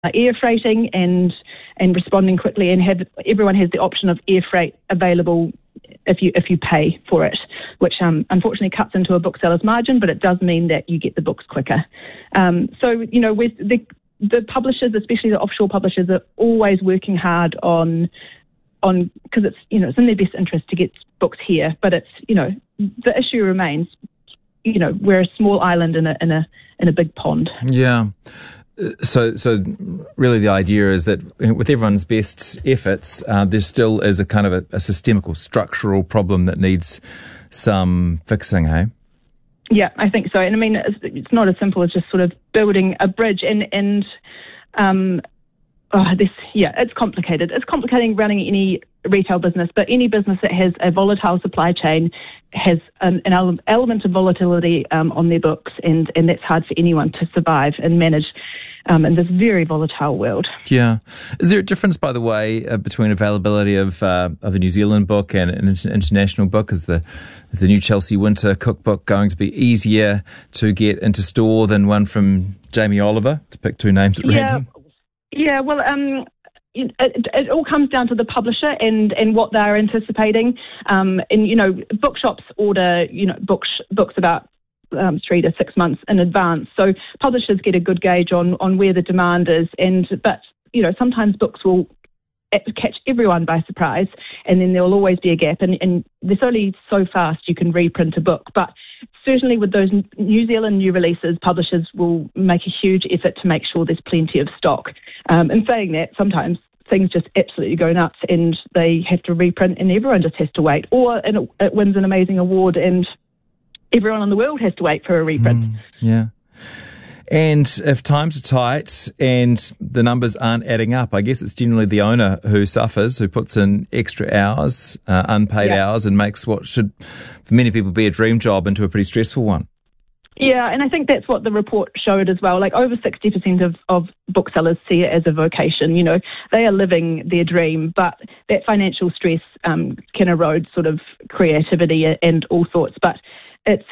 air freighting and responding quickly, and everyone has the option of air freight available if you pay for it, which unfortunately cuts into a bookseller's margin, but it does mean that you get the books quicker. So with the publishers, especially the offshore publishers, are always working hard on because it's it's in their best interest to get books here, but it's the issue remains. We're a small island in a big pond. Yeah. So really the idea is that with everyone's best efforts, there still is a kind of a systemic or structural problem that needs some fixing, hey? Yeah, I think so. And I mean, it's not as simple as just sort of building a bridge it's complicated. It's complicating running any retail business, but any business that has a volatile supply chain has an element of volatility on their books, and that's hard for anyone to survive and manage in this very volatile world. Yeah. Is there a difference, by the way, between availability of a New Zealand book and an international book? Is the new Chelsea Winter cookbook going to be easier to get into store than one from Jamie Oliver, to pick two names at random? Yeah, well, it all comes down to the publisher and what they're anticipating. Bookshops order books about 3 to 6 months in advance, so publishers get a good gauge on where the demand is. But sometimes books will catch everyone by surprise, and then there will always be a gap. And there's only so fast you can reprint a book, but certainly with those New Zealand new releases, publishers will make a huge effort to make sure there's plenty of stock. In saying that, sometimes things just absolutely go nuts and they have to reprint and everyone just has to wait. Or it wins an amazing award and everyone in the world has to wait for a reprint. Yeah. And if times are tight and the numbers aren't adding up, I guess it's generally the owner who suffers, who puts in extra hours, unpaid hours, and makes what should, for many people, be a dream job into a pretty stressful one. Yeah, and I think that's what the report showed as well. Like over 60% of booksellers see it as a vocation. They are living their dream, but that financial stress can erode sort of creativity and all sorts. But it's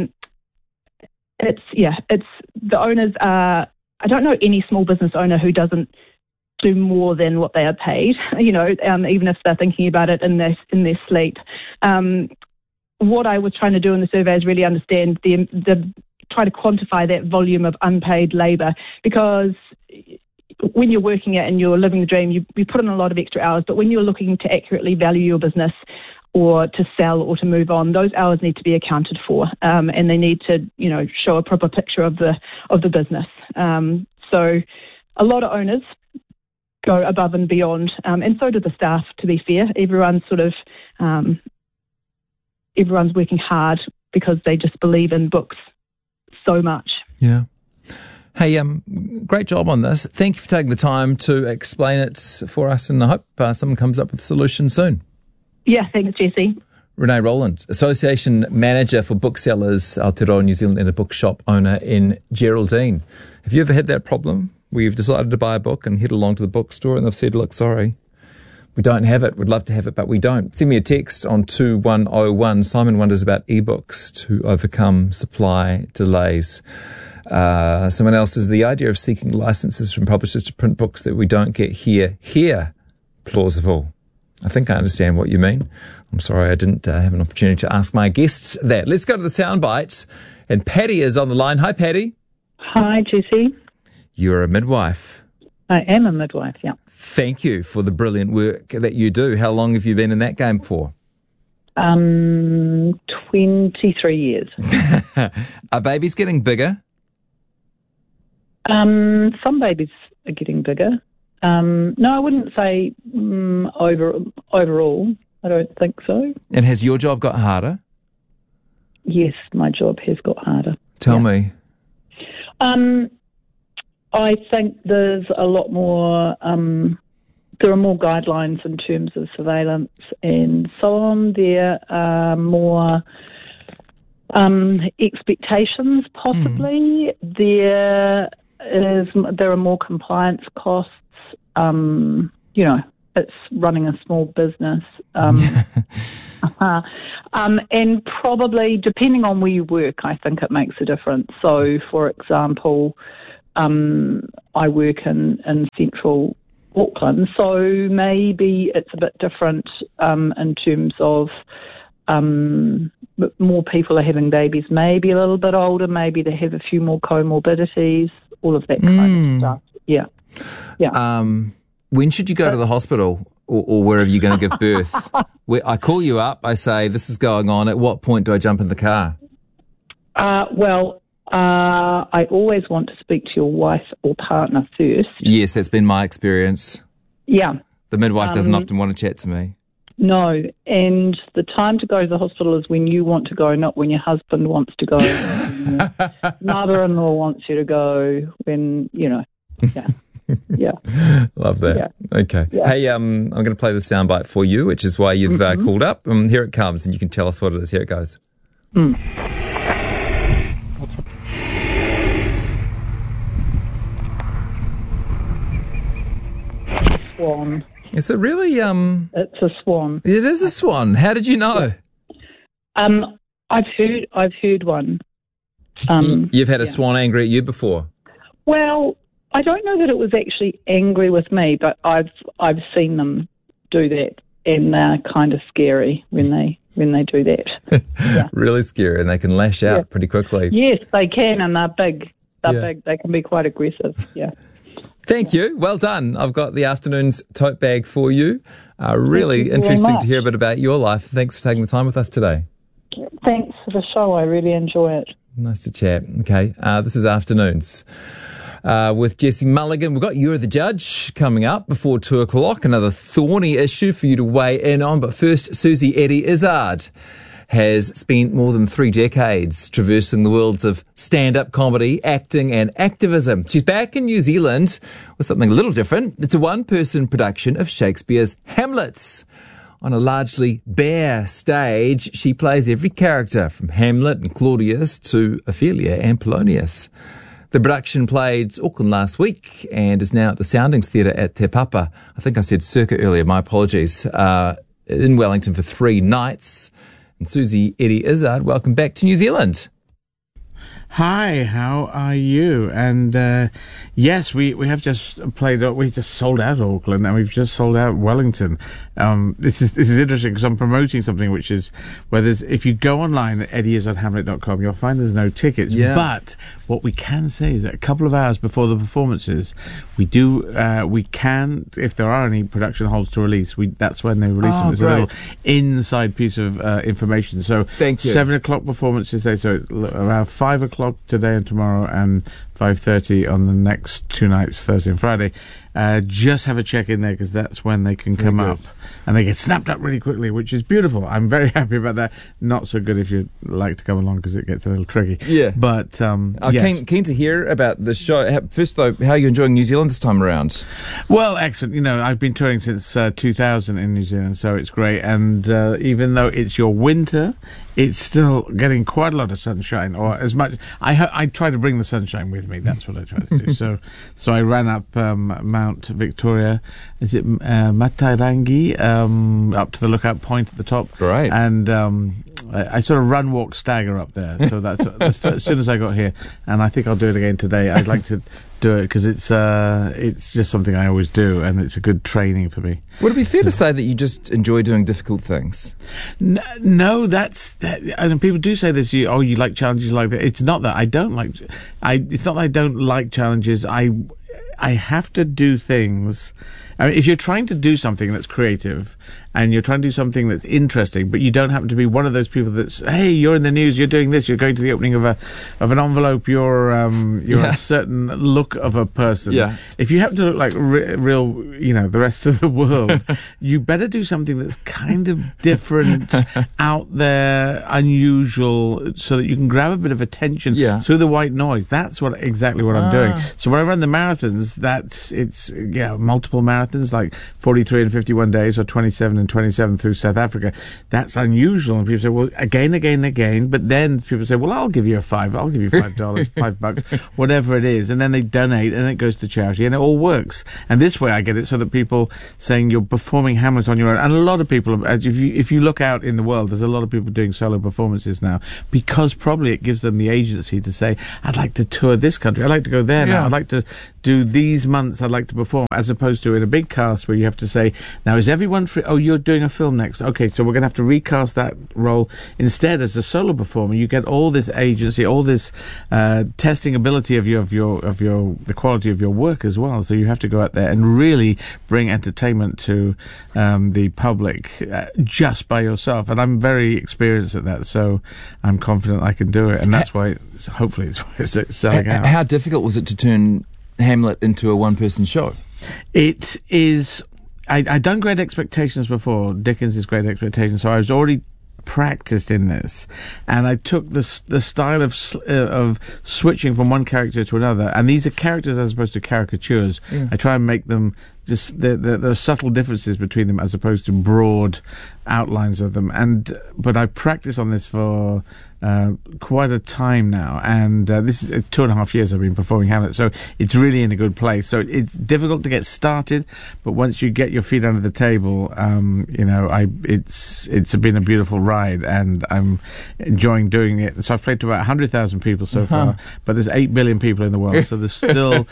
the owners are, I don't know any small business owner who doesn't do more than what they are paid, even if they're thinking about it in their sleep. What I was trying to do in the survey is really understand try to quantify that volume of unpaid labour, because when you're working it and you're living the dream, you put in a lot of extra hours, but when you're looking to accurately value your business or to sell or to move on, those hours need to be accounted for, and they need to, show a proper picture of the business. So a lot of owners go above and beyond, and so do the staff, to be fair. Everyone's working hard because they just believe in books so much. Yeah. Hey, great job on this. Thank you for taking the time to explain it for us, and I hope someone comes up with a solution soon. Yeah, thanks, Jesse. Renee Rowland, Association Manager for Booksellers Aotearoa New Zealand and a bookshop owner in Geraldine. Have you ever had that problem where you've decided to buy a book and head along to the bookstore and they've said, look, sorry, we don't have it. We'd love to have it, but we don't. Send me a text on 2101. Simon wonders about ebooks to overcome supply delays. Someone else says the idea of seeking licenses from publishers to print books that we don't get here, plausible. I think I understand what you mean. I'm sorry I didn't have an opportunity to ask my guests that. Let's go to the soundbites. And Patty is on the line. Hi, Patty. Hi, Jesse. You're a midwife. I am a midwife, yeah. Thank you for the brilliant work that you do. How long have you been in that game for? 23 years. Are babies getting bigger? Some babies are getting bigger. No, I wouldn't say overall. I don't think so. And has your job got harder? Yes, my job has got harder. Tell me. I think there's a lot more, there are more guidelines in terms of surveillance and so on. There are more expectations, possibly. There are more compliance costs. It's running a small business. And probably, depending on where you work, I think it makes a difference. So, for example, I work in central Auckland, so maybe it's a bit different in terms of more people are having babies, maybe a little bit older, maybe they have a few more comorbidities, all of that kind of stuff. Yeah. When should you go to the hospital or wherever you're going to give birth? I call you up, I say, this is going on. At what point do I jump in the car? I always want to speak to your wife or partner first. Yes, that's been my experience. Yeah. The midwife doesn't often want to chat to me. No, and the time to go to the hospital is when you want to go, not when your husband wants to go. Mother-in-law wants you to go when, yeah. Yeah. Love that. Yeah. Okay. Yeah. Hey, I'm going to play the soundbite for you, which is why you've called up. Here it comes, and you can tell us what it is. Here it goes. Swan. Is it really? It's a swan. It is a swan. How did you know? I've heard one. You've had a swan angry at you before? Well, I don't know that it was actually angry with me, but I've seen them do that, and they're kind of scary when they do that. Yeah. Really scary, and they can lash out pretty quickly. Yes, they can, and they're big. They're big. They can be quite aggressive. Yeah. Thank you. Well done. I've got the afternoon's tote bag for you. Really interesting to hear a bit about your life. Thanks for taking the time with us today. Thanks for the show. I really enjoy it. Nice to chat. Okay. This is Afternoons with Jesse Mulligan. We've got You're the Judge coming up before 2 o'clock. Another thorny issue for you to weigh in on. But first, Susie Eddie Izzard has spent more than 3 decades traversing the worlds of stand-up comedy, acting and activism. She's back in New Zealand with something a little different. It's a one-person production of Shakespeare's Hamlet. On a largely bare stage, she plays every character from Hamlet and Claudius to Ophelia and Polonius. The production played Auckland last week and is now at the Soundings Theatre at Te Papa. I think I said circa earlier, my apologies. In Wellington for 3 nights. And Susie Eddie Izzard, welcome back to New Zealand. Hi, how are you? And yes, we have just played. We just sold out Auckland, and we've just sold out Wellington. This is interesting because I'm promoting something which is where there's. If you go online at eddyizzardhamlet.com, you'll find there's no tickets. Yeah. But what we can say is that a couple of hours before the performances, we can, if there are any production holds to release, that's when they release them. It's a little inside piece of information. So thank you. 7 o'clock performances today, so around 5 o'clock today and tomorrow, and 5:30 on the next 2 nights, Thursday and Friday. Just have a check in there because that's when they can come up, and they get snapped up really quickly, which is beautiful. I'm very happy about that. Not so good if you like to come along because it gets a little tricky. Yeah, but I'm keen to hear about the show. First though, how are you enjoying New Zealand this time around? Well, excellent. You know, I've been touring since 2000 in New Zealand, so it's great. And even though it's your winter, it's still getting quite a lot of sunshine, or as much. I try to bring the sunshine with me. That's what I try to do. So I ran up Mount Victoria. Is it Matarangi? Up to the lookout point at the top. Right. And I sort of run, walk, stagger up there. So that's as soon as I got here, and I think I'll do it again today. I'd like to do it because it's just something I always do, and it's a good training for me. Would it be fair to say that you just enjoy doing difficult things? No, that's that. And people do say this. You like challenges like that. It's not that I don't like. It's not that I don't like challenges. I have to do things. I mean, if you're trying to do something that's creative and you're trying to do something that's interesting, but you don't happen to be one of those people that's, hey, you're in the news, you're doing this, you're going to the opening of an envelope, you're a certain look of a person. Yeah. If you happen to look like real, the rest of the world, you better do something that's kind of different, out there, unusual, so that you can grab a bit of attention through the white noise. That's exactly what I'm doing. So when I run the marathons, it's multiple marathons, like 43 in 51 days or 27 in then 27 through South Africa. That's unusual. And people say, well, again. But then people say, well, I'll give you $5. I'll give you $5, $5, whatever it is. And then they donate and it goes to charity and it all works. And this way I get it so that people saying you're performing Hamlet on your own. And a lot of people, if you look out in the world, there's a lot of people doing solo performances now because probably it gives them the agency to say, I'd like to tour this country. I'd like to go there now. I'd like to do these months. I'd like to perform, as opposed to in a big cast where you have to say, now is everyone free? Oh, you're doing a film next. Okay, so we're going to have to recast that role. Instead, as a solo performer, you get all this agency, all this testing ability of the quality of your work as well. So you have to go out there and really bring entertainment to the public just by yourself. And I'm very experienced at that, so I'm confident I can do it. And that's why, hopefully, it's selling out. How difficult was it to turn Hamlet into a one-person show? It is. I'd done Great Expectations before. Dickens is Great Expectations, so I was already practiced in this, and I took the style of switching from one character to another, and these are characters as opposed to caricatures. I try and make them just there are subtle differences between them as opposed to broad outlines of them. But I practiced on this for quite a time now, and it's 2.5 years I've been performing Hamlet, so it's really in a good place. So it's difficult to get started, but once you get your feet under the table, it's been a beautiful ride, and I'm enjoying doing it. So I've played to about 100,000 people so far, but there's 8 billion people in the world, so there's still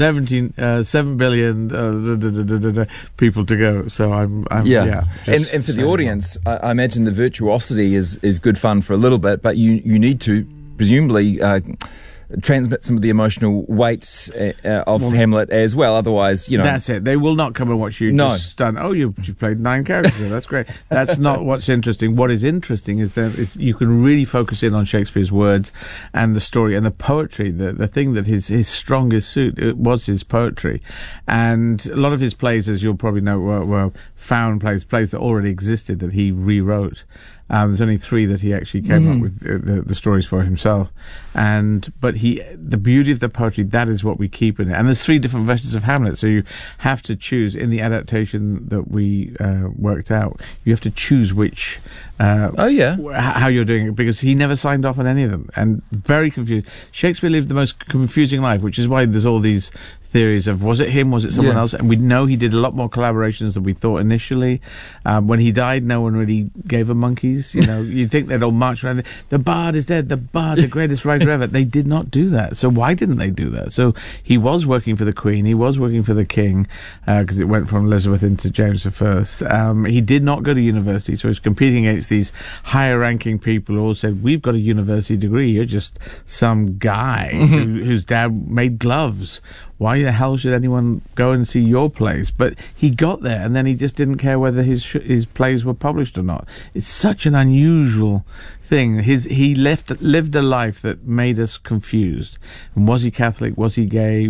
7 billion people to go. So I'm and for the audience, I imagine the virtuosity is good fun for a little bit, but you need to presumably transmit some of the emotional weight of Hamlet as well. Otherwise, that's it. They will not come and watch you just stunned. Oh, you've played 9 characters. That's great. That's not what's interesting. What is interesting is that you can really focus in on Shakespeare's words and the story and the poetry. The thing that his strongest suit was his poetry, and a lot of his plays, as you'll probably know, were found plays that already existed that he rewrote. There's only 3 that he actually came up with the stories for himself, but the beauty of the poetry, that is what we keep in it. And there's 3 different versions of Hamlet, so you have to choose in the adaptation that we worked out. You have to choose which how you're doing it, because he never signed off on any of them, and very confused. Shakespeare lived the most confusing life, which is why there's all these theories of, was it him, was it someone else? And we know he did a lot more collaborations than we thought initially. When he died, no one really gave a monkeys. You'd think they'd all march around. The bard is dead. The bard, the greatest writer ever. They did not do that. So why didn't they do that? So he was working for the Queen. He was working for the King, because it went from Elizabeth into James I. He did not go to university, so he was competing against these higher-ranking people who all said, we've got a university degree. You're just some guy whose dad made gloves. Why the hell should anyone go and see your plays? But he got there, and then he just didn't care whether his plays were published or not. It's such an unusual thing. He lived a life that made us confused. And was he Catholic? Was he gay?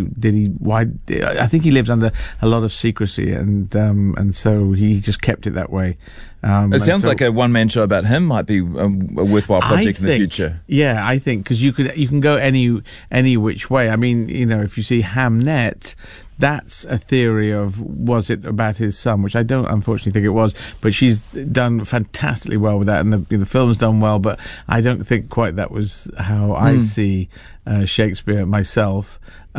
I think he lived under a lot of secrecy, and so he just kept it that way. It sounds like a one-man show about him might be a worthwhile project in the future. Yeah, I think, because you can go any which way. I mean, if you see Hamnet, that's a theory of, was it about his son, which I don't unfortunately think it was, but she's done fantastically well with that, and the film's done well, but I don't think quite that was how I see Shakespeare myself.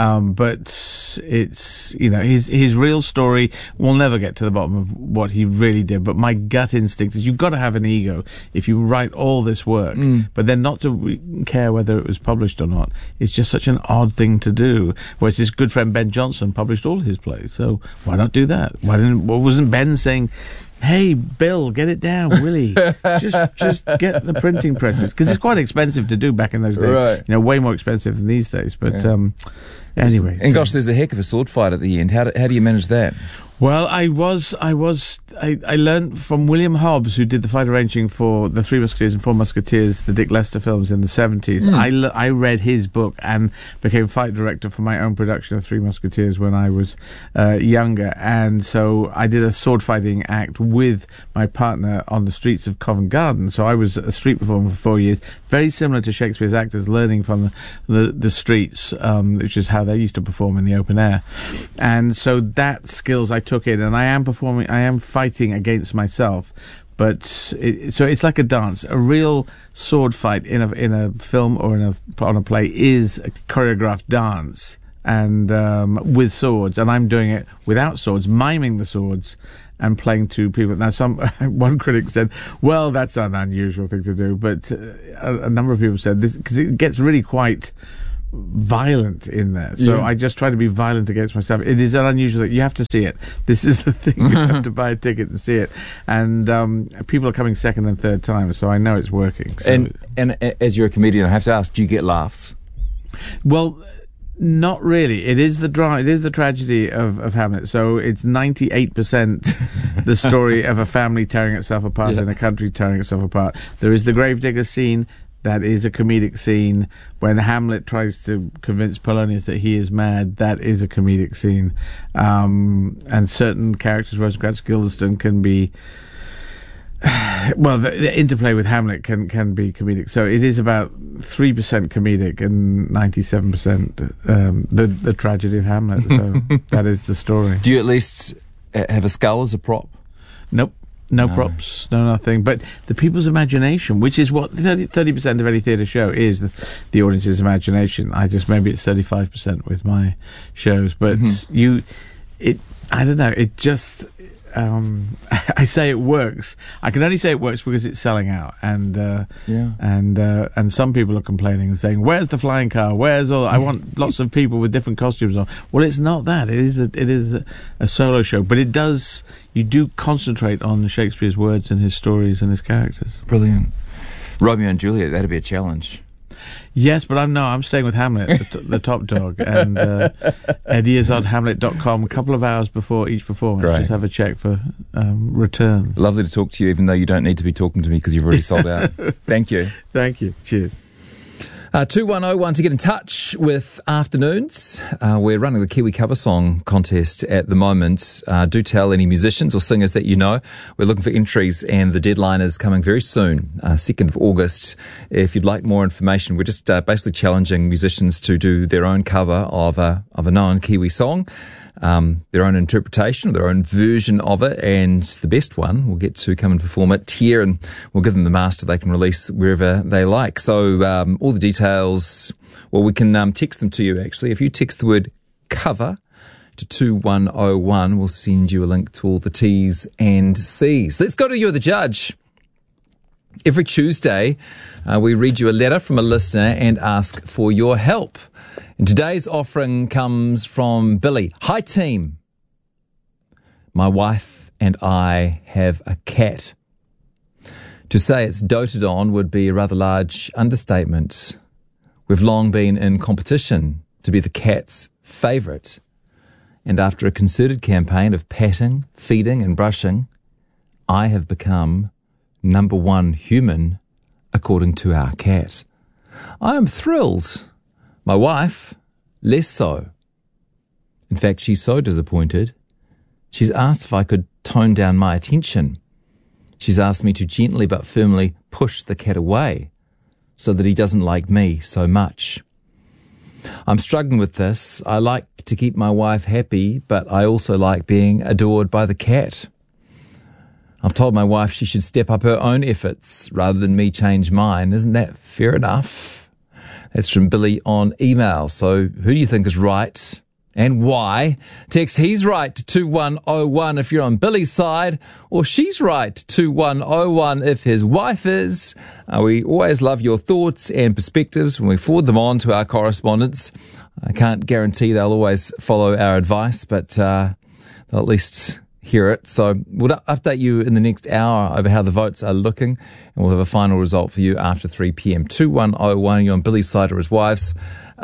But it's, his real story, we'll never get to the bottom of what he really did, but my gut instinct is you've got to have an ego if you write all this work, but then not to care whether it was published or not. It's just such an odd thing to do. Whereas his good friend Ben Jonson published all his plays, so why not do that? Wasn't Ben saying, hey, Bill, get it down, Willie. just get the printing presses, because it's quite expensive to do back in those days. Right. Way more expensive than these days. But anyway. And gosh, there's a heck of a sword fight at the end. How do you manage that? Well, I learned from William Hobbs, who did the fight arranging for The Three Musketeers and Four Musketeers, the Dick Lester films in the 70s. I read his book and became fight director for my own production of Three Musketeers when I was younger. And so I did a sword fighting act with my partner on the streets of Covent Garden. So I was a street performer for 4 years, very similar to Shakespeare's actors, learning from the streets, which is how they used to perform in the open air. And so that skills I took in, and I am fighting fighting against myself. But so it's like a dance. A real sword fight in a film or on a play is a choreographed dance, and with swords. And I'm doing it without swords, miming the swords and playing to people. Now, one critic said, "Well, that's an unusual thing to do," but a number of people said this because it gets really quite violent in there. So I just try to be violent against myself. It is an unusual thing. You have to see it. This is the thing. You have to buy a ticket and see it. And people are coming second and third time, so I know it's working. So. And as you're a comedian, I have to ask, do you get laughs? Well, not really. It is the drama. It is the tragedy of Hamlet. So it's 98% the story of a family tearing itself apart and a country tearing itself apart. There is the gravedigger scene. That is a comedic scene. When Hamlet tries to convince Polonius that he is mad, that is a comedic scene. And certain characters, Rosencrantz, Guildenstern, can be... Well, the interplay with Hamlet can be comedic. So it is about 3% comedic and 97% the tragedy of Hamlet. So that is the story. Do you at least have a skull as a prop? Nope. No props, no nothing. But the people's imagination, which is what 30% of any theatre show is, the audience's imagination. Maybe it's 35% with my shows. But I don't know, it just... I say it works. I can only say it works because it's selling out, and some people are complaining and saying, "Where's the flying car? Where's all? I want lots of people with different costumes on." Well, it's not that. It is a solo show, but it does. You do concentrate on Shakespeare's words and his stories and his characters. Brilliant. Romeo and Juliet. That'd be a challenge. Yes, but I'm staying with Hamlet, the top dog, and EddieIzzardHamlet.com a couple of hours before each performance. Great. Just have a check for returns. Lovely to talk to you, even though you don't need to be talking to me because you've already sold out. Thank you. Thank you. Cheers. 2101 to get in touch with Afternoons. We're running the Kiwi Cover Song contest at the moment. Do tell any musicians or singers that you know. We're looking for entries, and the deadline is coming very soon, 2nd of August. If you'd like more information, we're just basically challenging musicians to do their own cover of a known Kiwi song. Their own interpretation or their own version of it, and the best one will get to come and perform it here, and we'll give them the master they can release wherever they like. So all the details, well, we can text them to you actually. If you text the word cover to 2101, we'll send you a link to all the T's and C's. Let's go to You're the Judge. Every Tuesday, we read you a letter from a listener and ask for your help. And today's offering comes from Billy. Hi, team. My wife and I have a cat. To say it's doted on would be a rather large understatement. We've long been in competition to be the cat's favourite. And after a concerted campaign of patting, feeding and brushing, I have become number one human according to our cat. I am thrilled. My wife, less so. In fact, she's so disappointed, she's asked if I could tone down my attention. She's asked me to gently but firmly push the cat away so that he doesn't like me so much. I'm struggling with this. I like to keep my wife happy, but I also like being adored by the cat. I've told my wife she should step up her own efforts rather than me change mine. Isn't that fair enough? That's from Billy on email. So who do you think is right and why? Text he's right to 2101 if you're on Billy's side, or she's right to 2101 if his wife is. We always love your thoughts and perspectives when we forward them on to our correspondents. I can't guarantee they'll always follow our advice, but they'll at least hear it. So we'll update you in the next hour over how the votes are looking, and we'll have a final result for you after 3 p.m. 2101, you're on Billy's side or his wife's.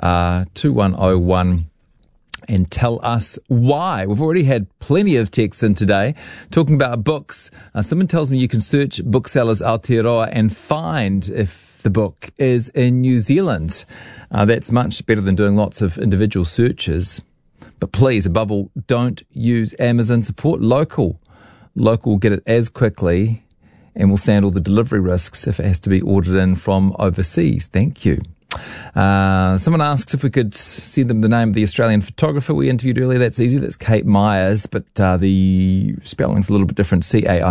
2101, and tell us why. We've already had plenty of texts in today talking about books. Someone tells me you can search Booksellers Aotearoa and find if the book is in New Zealand. That's much better than doing lots of individual searches. But please, above all, don't use Amazon. Support local. Local will get it as quickly and will stand all the delivery risks if it has to be ordered in from overseas. Thank you. Someone asks if we could send them the name of the Australian photographer we interviewed earlier. That's easy. That's Kate Myers, but the spelling's a little bit different.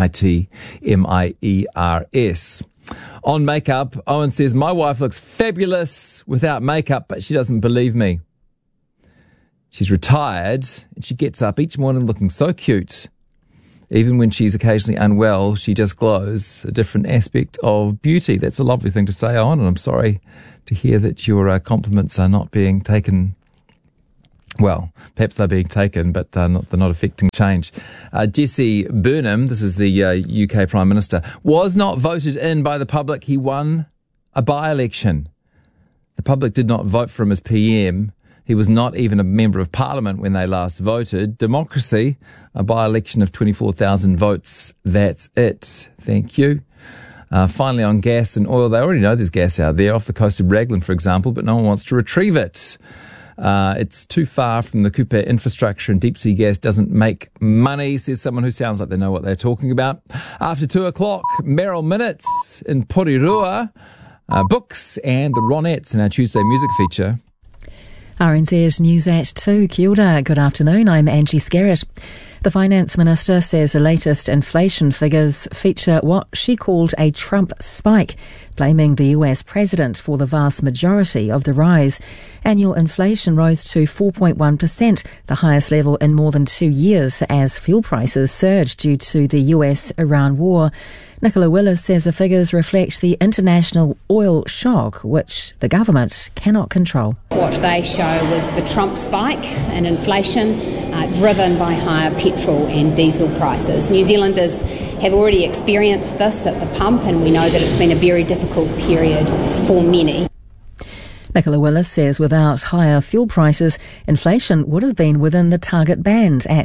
Caitmeiers. On makeup, Owen says, my wife looks fabulous without makeup, but she doesn't believe me. She's retired and she gets up each morning looking so cute. Even when she's occasionally unwell, she just glows, a different aspect of beauty. That's a lovely thing to say, Owen, and I'm sorry to hear that your compliments are not being taken. Well, perhaps they're being taken, but they're not affecting change. Jesse Burnham, this is the UK Prime Minister, was not voted in by the public. He won a by-election. The public did not vote for him as PM. He was not even a member of Parliament when they last voted. Democracy, a by-election of 24,000 votes. That's it. Thank you. Finally, on gas and oil, they already know there's gas out there off the coast of Raglan, for example, but no one wants to retrieve it. It's too far from the Kupe infrastructure, and deep sea gas doesn't make money, says someone who sounds like they know what they're talking about. After 2 o'clock, Meryl Minutes in Porirua, books and the Ronettes in our Tuesday music feature. RNZ News at 2. Kia ora. Good afternoon. I'm Angie Skerritt. The Finance Minister says the latest inflation figures feature what she called a Trump spike, blaming the US president for the vast majority of the rise. Annual inflation rose to 4.1%, the highest level in more than 2 years, as fuel prices surged due to the US-Iran war. Nicola Willis says the figures reflect the international oil shock, which the government cannot control. What they show was the Trump spike in inflation, driven by higher petrol and diesel prices. New Zealanders have already experienced this at the pump, and we know that it's been a very difficult period for many. Nicola Willis says without higher fuel prices, inflation would have been within the target band at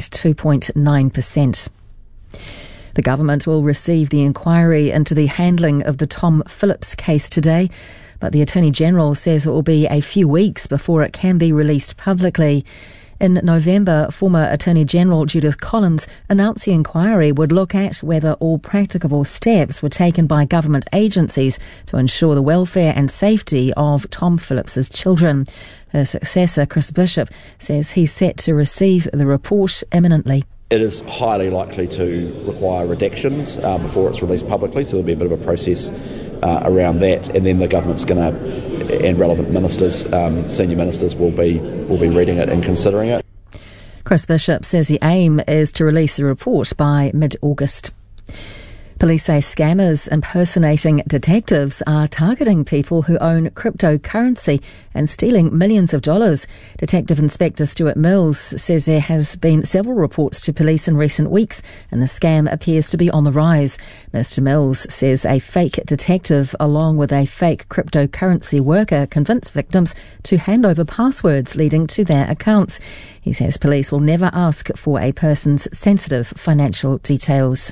2.9%. The government will receive the inquiry into the handling of the Tom Phillips case today, but the Attorney-General says it will be a few weeks before it can be released publicly. In November, former Attorney-General Judith Collins announced the inquiry would look at whether all practicable steps were taken by government agencies to ensure the welfare and safety of Tom Phillips's children. Her successor, Chris Bishop, says he's set to receive the report imminently. It is highly likely to require redactions before it's released publicly, so there'll be a bit of a process around that, and then the government's going to, and relevant ministers, senior ministers, will be reading it and considering it. Chris Bishop says the aim is to release the report by mid-August. Police say scammers impersonating detectives are targeting people who own cryptocurrency and stealing millions of dollars. Detective Inspector Stuart Mills says there has been several reports to police in recent weeks, and the scam appears to be on the rise. Mr. Mills says a fake detective along with a fake cryptocurrency worker convinced victims to hand over passwords leading to their accounts. He says police will never ask for a person's sensitive financial details.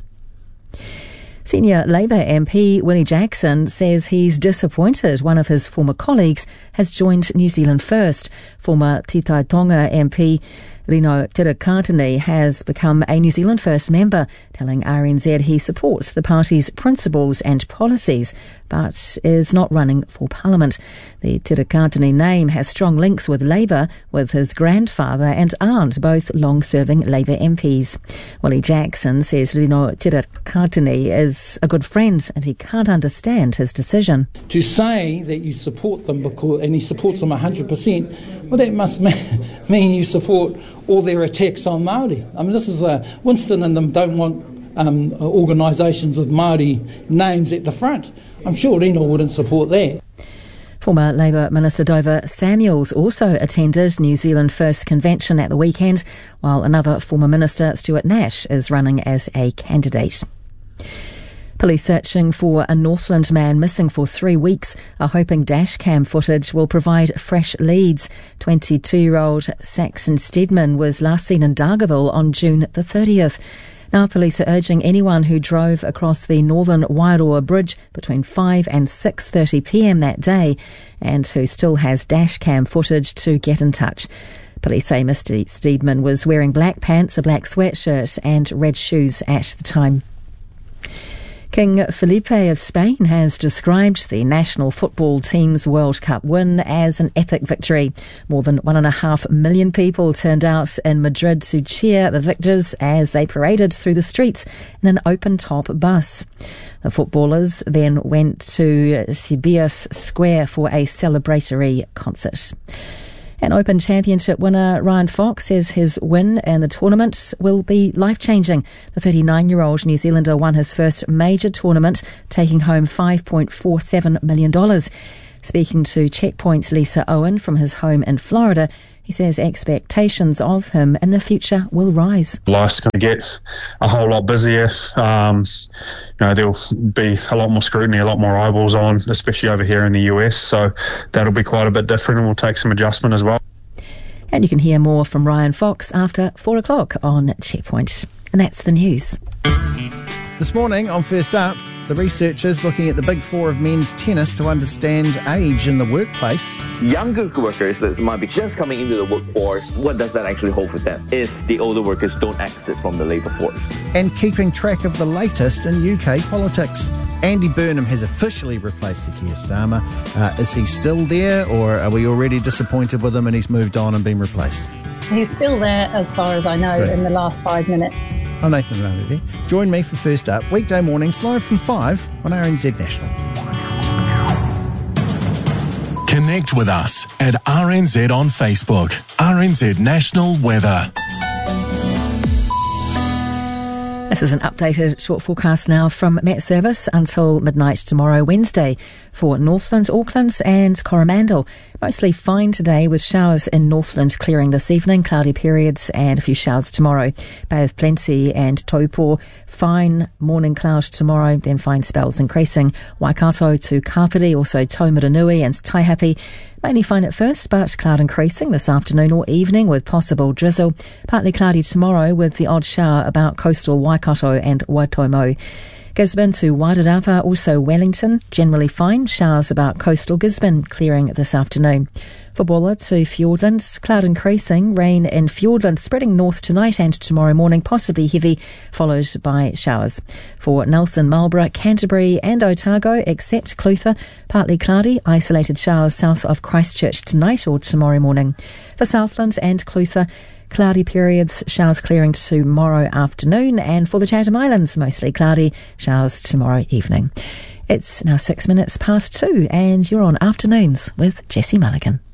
Senior Labour MP Willie Jackson says he's disappointed one of his former colleagues has joined New Zealand First. Former Titai Tonga MP Rino Tirakatini has become a New Zealand First member, telling RNZ he supports the party's principles and policies, but is not running for Parliament. The Tirakatini name has strong links with Labour, with his grandfather and aunt both long-serving Labour MPs. Willie Jackson says Rino Tirakatini is a good friend and he can't understand his decision. To say that you support them and he supports them 100%, well, that must mean you support all their attacks on Māori. I mean, this is Winston and them don't want organisations with Māori names at the front. I'm sure Rino wouldn't support that. Former Labour Minister Dover Samuels also attended New Zealand First convention at the weekend, while another former minister, Stuart Nash, is running as a candidate. Police searching for a Northland man missing for 3 weeks are hoping dashcam footage will provide fresh leads. 22-year-old Saxon Steadman was last seen in Dargaville on June the 30th. Now police are urging anyone who drove across the Northern Wairoa Bridge between 5 and 6:30 p.m. that day and who still has dashcam footage to get in touch. Police say Mr. Steedman was wearing black pants, a black sweatshirt and red shoes at the time. King Felipe of Spain has described the national football team's World Cup win as an epic victory. More than 1.5 million people turned out in Madrid to cheer the victors as they paraded through the streets in an open-top bus. The footballers then went to Cibeles Square for a celebratory concert. An Open Championship winner Ryan Fox says his win in the tournament will be life-changing. The 39-year-old New Zealander won his first major tournament, taking home $5.47 million. Speaking to Checkpoint's Lisa Owen from his home in Florida, he says expectations of him in the future will rise. Life's going to get a whole lot busier. There'll be a lot more scrutiny, a lot more eyeballs on, especially over here in the US. So that'll be quite a bit different, and we'll take some adjustment as well. And you can hear more from Ryan Fox after 4 o'clock on Checkpoint. And that's the news. This morning on First Up, the researchers looking at the big four of men's tennis to understand age in the workplace. Younger workers that might be just coming into the workforce, what does that actually hold for them if the older workers don't exit from the labour force? And keeping track of the latest in UK politics. Andy Burnham has officially replaced Keir Starmer. Is he still there, or are we already disappointed with him and he's moved on and been replaced? He's still there as far as I know. Great. In the last 5 minutes. I'm Nathan Randy. Join me for First Up, weekday mornings live from 5 on RNZ National. Connect with us at RNZ on Facebook. RNZ National Weather. This is an updated short forecast now from Met Service until midnight tomorrow, Wednesday, for Northland, Auckland and Coromandel. Mostly fine today with showers in Northland clearing this evening, cloudy periods and a few showers tomorrow. Bay of Plenty and Taupo, fine morning cloud tomorrow, then fine spells increasing. Waikato to Kapiti, also Taumaranui and Taihape. Mainly fine at first, but cloud increasing this afternoon or evening with possible drizzle. Partly cloudy tomorrow with the odd shower about coastal Waikato and Waitomo. Gisborne to Wairarapa, also Wellington, generally fine. Showers about coastal Gisborne, clearing this afternoon. For Bulla to Fiordland, cloud increasing, rain in Fiordland spreading north tonight and tomorrow morning, possibly heavy, followed by showers. For Nelson, Marlborough, Canterbury and Otago, except Clutha, partly cloudy, isolated showers south of Christchurch tonight or tomorrow morning. For Southland and Clutha, cloudy periods, showers clearing tomorrow afternoon, and for the Chatham Islands, mostly cloudy, showers tomorrow evening. It's now 6 minutes past 2, and you're on Afternoons with Jessie Mulligan.